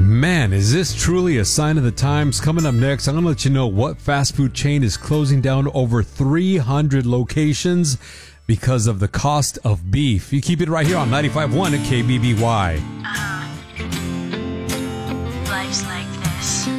Man, is this truly a sign of the times? Coming up next, I'm going to let you know what fast food chain is closing down over 300 locations because of the cost of beef. You keep it right here on 95.1 at KBBY. Life's like this.